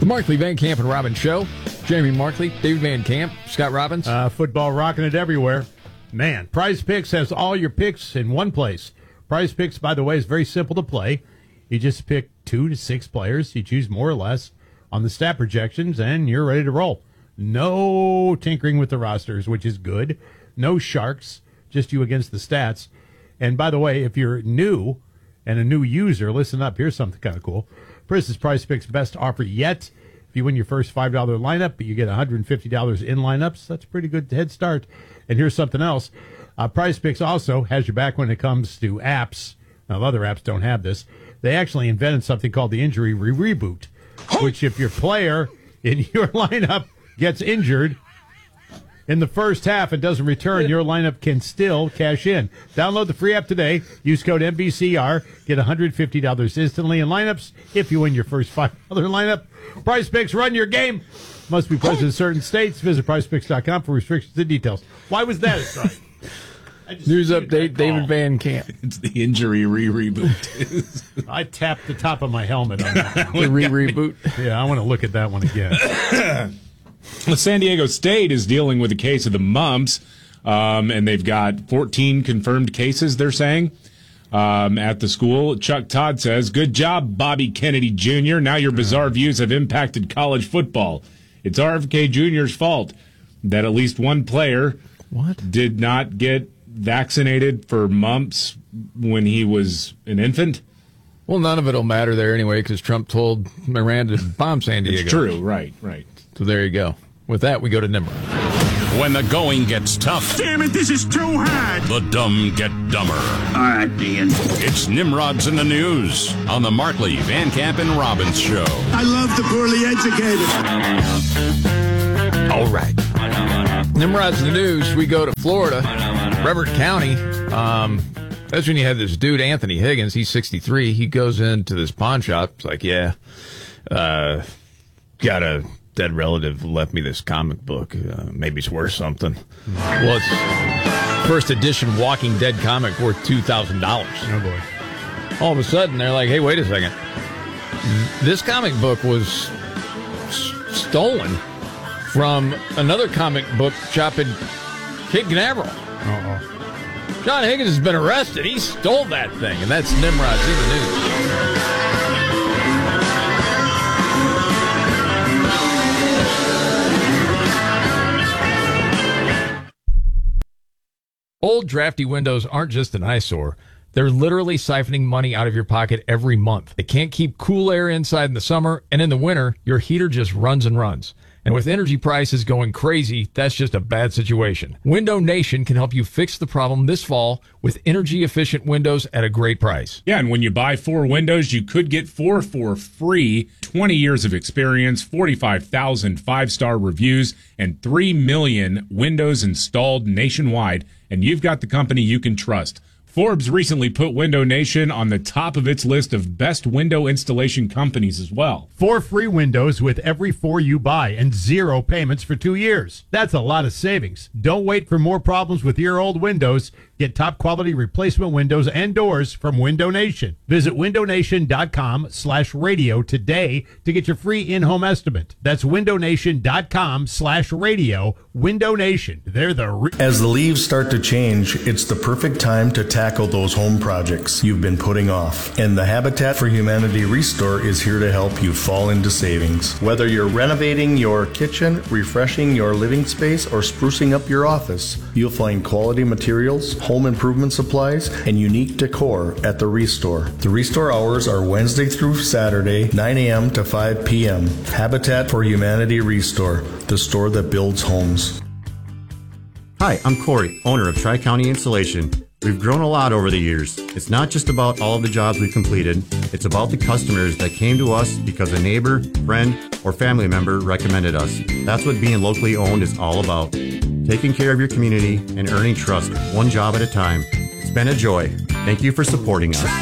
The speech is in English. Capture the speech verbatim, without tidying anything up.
Markley, Van Camp, and Robbins Show. Jeremy Markley, David Van Camp, Scott Robbins. Uh, football rocking it everywhere. Man, Prize Picks has all your picks in one place. Prize Picks, by the way, is very simple to play. You just pick two to six players. You choose more or less on the stat projections, and you're ready to roll. No tinkering with the rosters, which is good. No sharks, just you against the stats. And by the way, if you're new and a new user, listen up. Here's something kind of cool. This is Prize Picks' best offer yet. If you win your first five dollars lineup, you get one hundred fifty dollars in lineups. That's a pretty good head start. And here's something else. Uh, Prize Picks also has your back when it comes to apps. Now, other apps don't have this. They actually invented something called the injury re- reboot, which if your player in your lineup gets injured in the first half and doesn't return, your lineup can still cash in. Download the free app today. Use code N B C R. Get one hundred fifty dollars instantly in lineups if you win your first five dollars lineup. Prize Picks, run your game. Must be present in certain states. Visit prize picks dot com for restrictions and details. Why was that a strike? News update, David Van Camp. It's the injury re-reboot. I tapped the top of my helmet on that one. The re-reboot. Yeah, I want to look at that one again. Well, San Diego State is dealing with a case of the mumps, um, and they've got fourteen confirmed cases, they're saying, um, at the school. Chuck Todd says, good job, Bobby Kennedy Junior Now your bizarre views have impacted college football. It's R F K Junior's fault that at least one player what? did not get vaccinated for mumps when he was an infant. Well, none of it will matter there anyway because Trump told Miranda to bomb San Diego. It's true, right, right. So there you go. With that, we go to Nimrod. When the going gets tough, damn it, this is too hard. The dumb get dumber. All right, Ian. It's Nimrod's in the News on the Markley, Van Camp, and Robbins Show. I love the poorly educated. All right. Nimrod's in the News. We go to Florida, Brevard County. Um, that's when you had this dude, Anthony Higgins. He's sixty-three. He goes into this pawn shop. It's like, yeah, uh, got a dead relative left me this comic book. Uh, maybe it's worth something. Well, it's first edition Walking Dead comic worth two thousand dollars. Oh, boy. All of a sudden, they're like, hey, wait a second. This comic book was s- stolen from another comic book shop in Cape Canaveral. Uh-oh. John Higgins has been arrested. He stole that thing, and that's Nimrod's in the News. Old drafty windows aren't just an eyesore. They're literally siphoning money out of your pocket every month. They can't keep cool air inside in the summer, and in the winter, your heater just runs and runs. And with energy prices going crazy, that's just a bad situation. Window Nation can help you fix the problem this fall with energy-efficient windows at a great price. Yeah, and when you buy four windows, you could get four for free. twenty years of experience, forty-five thousand five-star reviews, and three million windows installed nationwide. And you've got the company you can trust. Forbes recently put Window Nation on the top of its list of best window installation companies as well. Four free windows with every four you buy and zero payments for two years. That's a lot of savings. Don't wait for more problems with your old windows. Get top quality replacement windows and doors from Window Nation. Visit window nation dot com slash radio today to get your free in-home estimate. That's window nation dot com slash radio. Window Nation. They're the re- As the leaves start to change, it's the perfect time to tackle those home projects you've been putting off. And the Habitat for Humanity Restore is here to help you fall into savings. Whether you're renovating your kitchen, refreshing your living space, or sprucing up your office, you'll find quality materials, home improvement supplies, and unique decor at the Restore. The Restore hours are Wednesday through Saturday, nine a.m. to five p.m. Habitat for Humanity Restore, the store that builds homes. Hi, I'm Corey, owner of Tri-County Insulation. We've grown a lot over the years. It's not just about all of the jobs we've completed. It's about the customers that came to us because a neighbor, friend, or family member recommended us. That's what being locally owned is all about. Taking care of your community and earning trust one job at a time. It's been a joy. Thank you for supporting us.